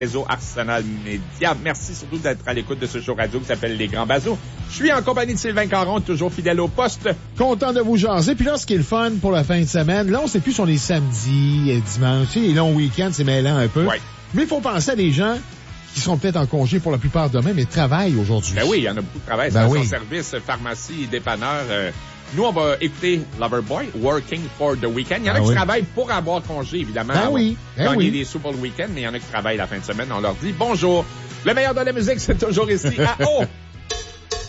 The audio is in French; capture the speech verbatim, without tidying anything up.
réseau Arsenal Média. Merci surtout d'être à l'écoute de ce show radio qui s'appelle Les Grands Bazos. Je suis en compagnie de Sylvain Caron, toujours fidèle au poste. Content de vous jaser. Puis là, ce qui est le fun pour la fin de semaine, là, on sait plus si on est samedi et dimanche. Tu sais, les longs week-ends, c'est mêlant un peu. Ouais. Mais il faut penser à des gens qui sont peut-être en congé pour la plupart demain, mais travaillent aujourd'hui. Ben oui, il y en a beaucoup de travail. Ben c'est oui. son service, pharmacie, dépanneur. Euh, nous, on va écouter Loverboy, Working for the Weekend. Il y en a Ben qui oui. travaillent pour avoir congé, évidemment. Ben oui, ben gagner oui. des sous pour le week-end, mais il y en a qui travaillent la fin de semaine. On leur dit bonjour. Le meilleur de la musique, c'est toujours ici à O